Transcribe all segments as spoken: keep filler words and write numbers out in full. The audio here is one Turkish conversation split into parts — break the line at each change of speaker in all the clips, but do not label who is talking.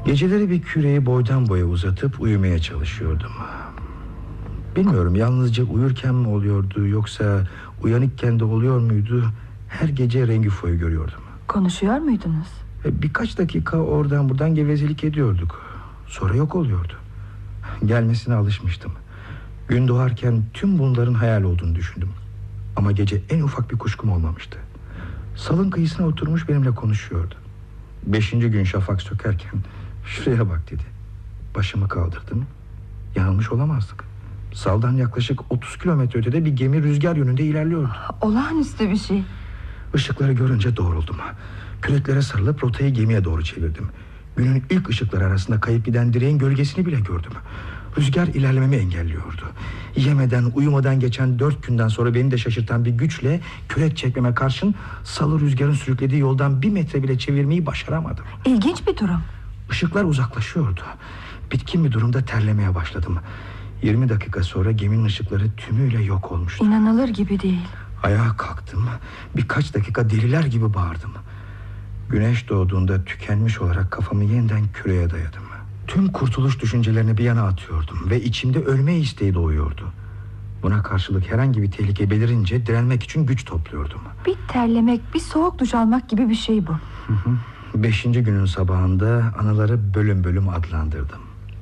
Geceleri bir küreyi boydan boya uzatıp uyumaya çalışıyordum. Bilmiyorum, yalnızca uyurken mi oluyordu yoksa uyanıkken de oluyor muydu? Her gece Rengifo'yu görüyordum.
Konuşuyor muydunuz?
Birkaç dakika oradan buradan gevezelik ediyorduk. Sonra yok oluyordu. Gelmesine alışmıştım. Gün doğarken tüm bunların hayal olduğunu düşündüm. Ama gece en ufak bir kuşkum olmamıştı. Salın kıyısına oturmuş benimle konuşuyordu. Beşinci gün şafak sökerken "Şuraya bak" dedi. Başımı kaldırdım. Yanılmış olamazdık. Saldan yaklaşık otuz kilometre ötede bir gemi rüzgar yönünde ilerliyordu.
Olağanüstü bir şey.
Işıkları görünce doğruldum. Küreklere sarılıp rotayı gemiye doğru çevirdim. Günün ilk ışıkları arasında kayıp giden direğin gölgesini bile gördüm. Rüzgar ilerlememi engelliyordu. Yemeden uyumadan geçen dört günden sonra beni de şaşırtan bir güçle kürek çekmeme karşın salı rüzgarın sürüklediği yoldan bir metre bile çevirmeyi başaramadım.
İlginç bir durum.
Işıklar uzaklaşıyordu. Bitkin bir durumda terlemeye başladım. Yirmi dakika sonra geminin ışıkları tümüyle yok olmuştu.
İnanılır gibi değil.
Ayağa kalktım. Birkaç dakika deliler gibi bağırdım. Güneş doğduğunda tükenmiş olarak kafamı yeniden küreye dayadım. Tüm kurtuluş düşüncelerini bir yana atıyordum ve içimde ölme isteği doğuyordu. Buna karşılık herhangi bir tehlike belirince direnmek için güç topluyordum.
Bir terlemek, bir soğuk duş almak gibi bir şey bu.
Hı hı. Beşinci günün sabahında anıları bölüm bölüm adlandırdım.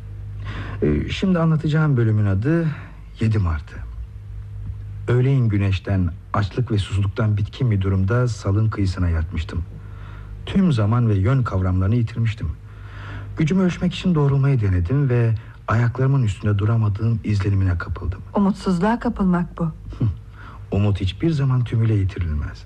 ee, Şimdi anlatacağım bölümün adı yedi Mart'ı. Öğleyin güneşten, açlık ve susuzluktan bitkin bir durumda salın kıyısına yatmıştım. Tüm zaman ve yön kavramlarını yitirmiştim. Gücümü ölçmek için doğrulmayı denedim ve ayaklarımın üstünde duramadığım izlenimine kapıldım.
Umutsuzluğa kapılmak bu.
Umut hiçbir zaman tümüyle yitirilmez.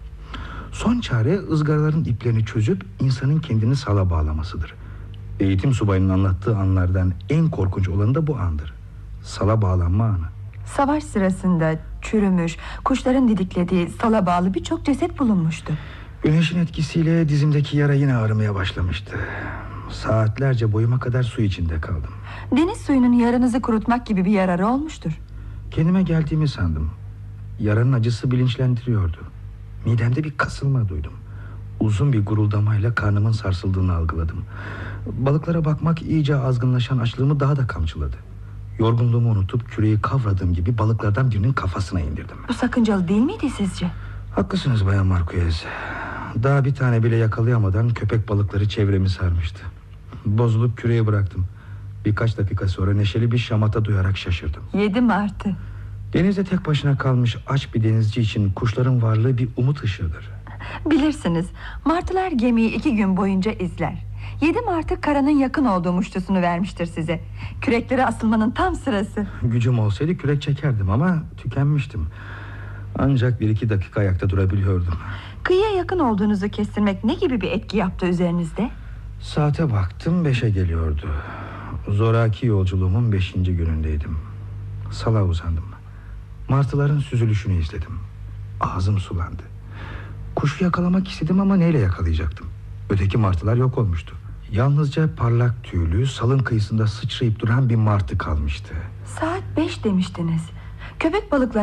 Son çare ızgaraların iplerini çözüp insanın kendini sala bağlamasıdır. Eğitim subayının anlattığı anlardan en korkunç olanı da bu andır. Sala bağlanma anı.
Savaş sırasında çürümüş, kuşların didiklediği sala bağlı birçok ceset bulunmuştu.
Güneşin etkisiyle dizimdeki yara yine ağrımaya başlamıştı. Saatlerce boyuma kadar su içinde kaldım.
Deniz suyunun yaranızı kurutmak gibi bir yararı olmuştur.
Kendime geldiğimi sandım. Yaranın acısı bilinçlendiriyordu. Midemde bir kasılma duydum. Uzun bir guruldamayla karnımın sarsıldığını algıladım. Balıklara bakmak iyice azgınlaşan açlığımı daha da kamçıladı. Yorgunluğumu unutup küreyi kavradığım gibi balıklardan birinin kafasına indirdim.
Bu sakıncalı değil miydi sizce?
Haklısınız Bayan Marquez. Daha bir tane bile yakalayamadan köpek balıkları çevremi sarmıştı. Bozulup küreyi bıraktım. Birkaç dakika sonra neşeli bir şamata duyarak şaşırdım.
yedi Mart'ı.
Denizde tek başına kalmış aç bir denizci için kuşların varlığı bir umut ışığıdır.
Bilirsiniz, martılar gemiyi iki gün boyunca izler. yedi Mart'ı karanın yakın olduğu muştusunu vermiştir size. Küreklere asılmanın tam sırası.
Gücüm olsaydı kürek çekerdim ama tükenmiştim. Ancak bir iki dakika ayakta durabiliyordum.
Kıyıya yakın olduğunuzu kestirmek ne gibi bir etki yaptı üzerinizde?
Saate baktım, beşe geliyordu. Zoraki yolculuğumun beşinci günündeydim. Sala uzandım. Martıların süzülüşünü izledim. Ağzım sulandı. Kuşu yakalamak istedim ama neyle yakalayacaktım? Öteki martılar yok olmuştu. Yalnızca parlak tüylü, salın kıyısında sıçrayıp duran bir martı kalmıştı.
Saat beş demiştiniz. Köpek balıkları